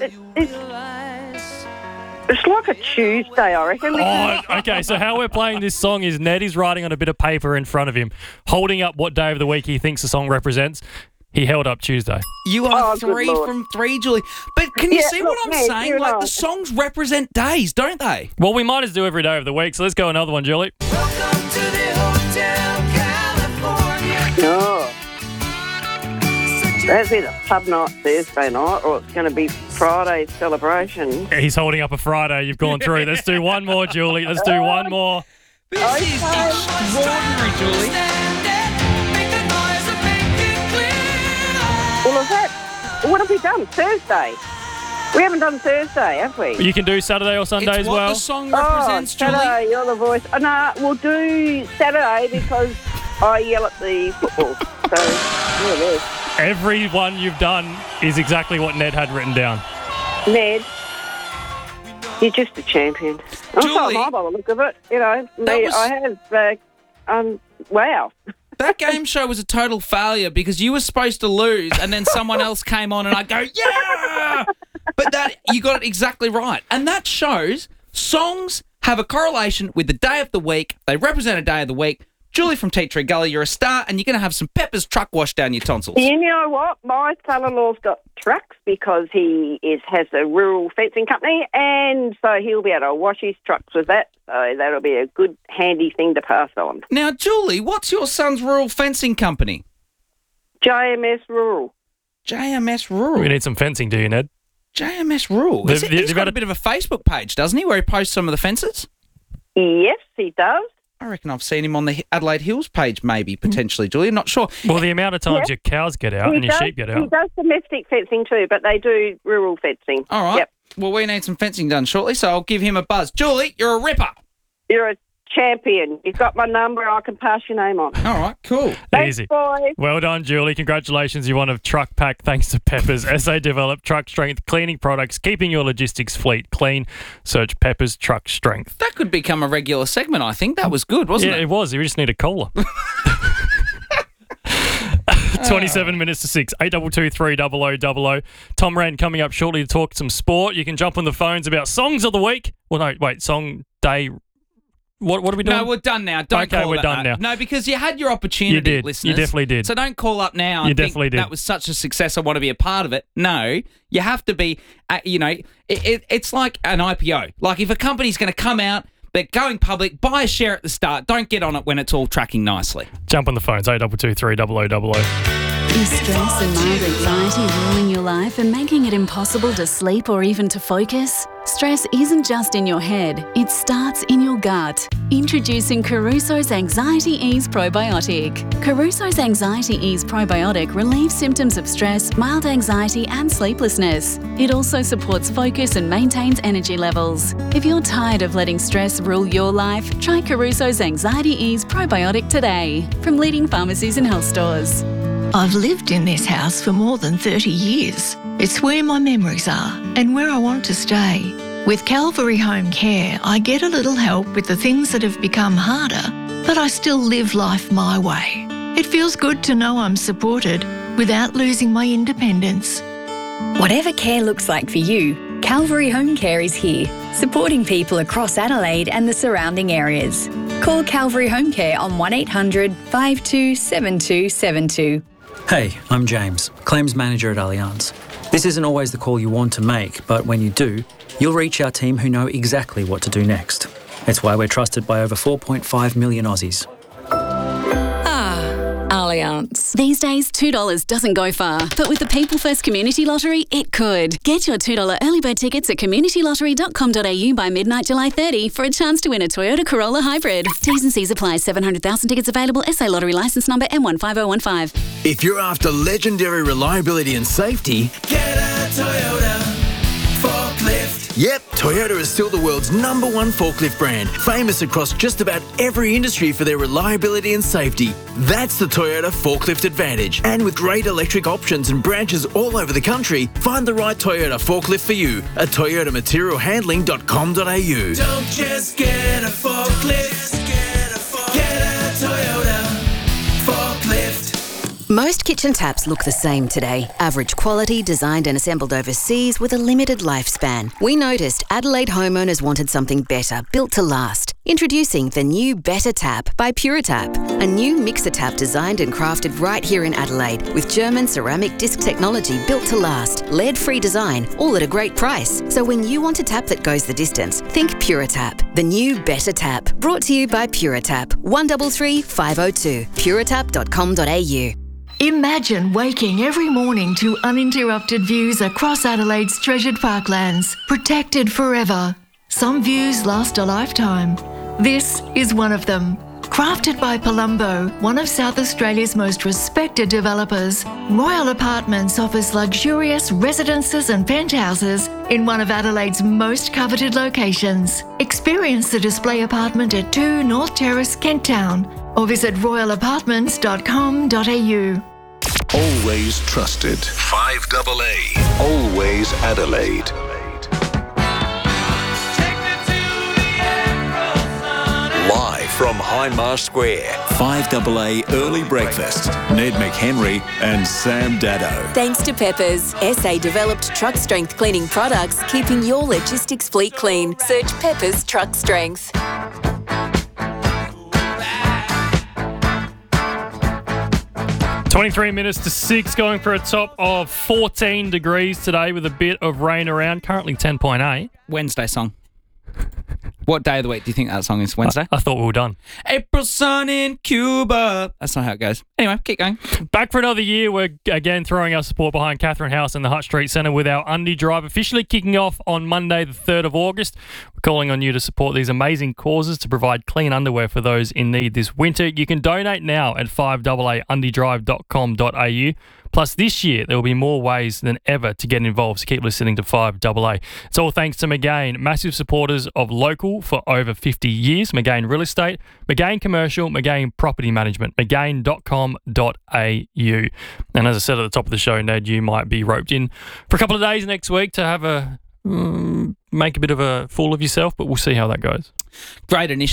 It's like a Tuesday, I reckon. Oh, okay, so how we're playing this song is Ned is writing on a bit of paper in front of him, holding up what day of the week he thinks the song represents. He held up Tuesday. You are good 3 Lord. from 3, Julie. But can you see look, what I'm Ned, saying? you Like, know. the songs represent days, don't they? Well, we might as do every day of the week, so let's go another one, Julie. Welcome to the Hotel California. Oh. That's either pub night Thursday night or it's going to be Friday's celebration. He's holding up a Friday. You've gone through. Let's do one more, Julie. Let's do one more. This is extraordinary, Julie. Well, is that... What have we done? Thursday? We haven't done Thursday, have we? You can do Saturday or Sunday It's as what well. the song represents, Julie. Saturday, you're the voice. No, we'll do Saturday because I yell at the football. So, there it is. Every one you've done is exactly what Ned had written down. Ned, you're just a champion. I'm Julie. so by the look of it. You know, was- wow. That game show was a total failure because you were supposed to lose and then someone else came on and I go, yeah! But that you got it exactly right. And that shows songs have a correlation with the day of the week. They represent a day of the week. Julie from Tea Tree Gully, you're a star and you're going to have some Pepper's truck wash down your tonsils. You know what? My son-in-law's got trucks because he has a rural fencing company, and so he'll be able to wash his trucks with that. So that'll be a good, handy thing to pass on. Now, Julie, what's your son's rural fencing company? JMS Rural. JMS Rural. We need some fencing, do you, Ned? JMS Rural. They've He's got got a bit of a Facebook page, doesn't he, where he posts some of the fences? Yes, he does. I reckon I've seen him on the Adelaide Hills page, maybe, potentially, Julie. I'm not sure. Well, the amount of times your cows get out and your sheep get He out. does domestic fencing too, but they do rural fencing. All right. Yep. Well, we need some fencing done shortly, so I'll give him a buzz. Julie, you're a ripper. You're a champion. You've got my number. I can pass your name on. All right, cool. Thanks, Easy. boys. Well done, Julie. Congratulations. You won a truck pack thanks to Peppers. SA developed truck strength cleaning products, keeping your logistics fleet clean. Search Peppers Truck Strength. That could become a regular segment, I think. That was good, wasn't Yeah, it? it was. You just need a cola. 27 minutes to 6. 822 300 00. Tom Wren coming up shortly to talk some sport. You can jump on the phones about songs of the week. Well, no, wait, song day. What are we doing? No, we're done now. Don't Okay, call we're that done that. now. No, because you had your opportunity, You did. listeners. You definitely did. So don't call up now and You think definitely did. that was such a success, I want to be a part of it. No, you have to be, it's like an IPO. Like if a company's going to come out, they're going public, buy a share at the start. Don't get on it when it's all tracking nicely. Jump on the phones. 822 300 00. Is stress and mild anxiety ruining your life and making it impossible to sleep or even to focus? Stress isn't just in your head, it starts in your gut. Introducing Caruso's Anxiety Ease Probiotic. Caruso's Anxiety Ease Probiotic relieves symptoms of stress, mild anxiety and sleeplessness. It also supports focus and maintains energy levels. If you're tired of letting stress rule your life, try Caruso's Anxiety Ease Probiotic today from leading pharmacies and health stores. I've lived in this house for more than 30 years. It's where my memories are and where I want to stay. With Calvary Home Care, I get a little help with the things that have become harder, but I still live life my way. It feels good to know I'm supported without losing my independence. Whatever care looks like for you, Calvary Home Care is here, supporting people across Adelaide and the surrounding areas. Call Calvary Home Care on 1800 527272. Hey, I'm James, Claims Manager at Allianz. This isn't always the call you want to make, but when you do, you'll reach our team who know exactly what to do next. It's why we're trusted by over 4.5 million Aussies. Allianz. These days, $2 doesn't go far, but with the People First Community Lottery, it could. Get your $2 early bird tickets at communitylottery.com.au by midnight July 30 for a chance to win a Toyota Corolla Hybrid. T's and C's apply. 700,000 tickets available. SA Lottery licence number M15015. If you're after legendary reliability and safety, Get a Toyota forklift. yep, Toyota is still the world's #1 forklift brand, famous across just about every industry for their reliability and safety. That's the Toyota Forklift Advantage. And with great electric options and branches all over the country, find the right Toyota forklift for you at toyotamaterialhandling.com.au. Don't just get a forklift. Get a Toyota forklift. Most kitchen taps look the same today. Average quality, designed and assembled overseas with a limited lifespan. We noticed Adelaide homeowners wanted something better, built to last. Introducing the new Better Tap by Puratap, a new mixer tap designed and crafted right here in Adelaide with German ceramic disc technology built to last, lead-free design, all at a great price. So when you want a tap that goes the distance, think Puratap, the new Better Tap. Brought to you by Puratap, 133 502, puratap.com.au. Imagine waking every morning to uninterrupted views across Adelaide's treasured parklands, protected forever. Some views last a lifetime. This is one of them. Crafted by Palumbo, one of South Australia's most respected developers, Royal Apartments offers luxurious residences and penthouses in one of Adelaide's most coveted locations. Experience the display apartment at 2 North Terrace, Kent Town, or visit royalapartments.com.au. Always trusted. 5AA. Always Adelaide. Live from Hindmarsh Square. 5AA Early Breakfast. Ned McHenry and Sam Dado. Thanks to Peppers, SA-developed truck strength cleaning products, keeping your logistics fleet clean. Search Peppers Truck Strength. 23 minutes to 6, going for a top of 14 degrees today with a bit of rain around. Currently 10.8. Wednesday song. What day of the week do you think that song is? Wednesday? I thought we were done. April sun in Cuba. That's not how it goes. Anyway, keep going. Back for another year. We're again throwing our support behind Catherine House and the Hutt Street Centre with our Undie Drive officially kicking off on Monday the 3rd of August. We're calling on you to support these amazing causes to provide clean underwear for those in need this winter. You can donate now at 5AA.undiedrive.com.au. Plus, this year, there will be more ways than ever to get involved, so keep listening to 5AA. It's all thanks to McGain, massive supporters of local for over 50 years. McGain Real Estate, McGain Commercial, McGain Property Management, McGain.com.au. And as I said at the top of the show, Ned, you might be roped in for a couple of days next week to have make a bit of a fool of yourself, but we'll see how that goes. Great initiative.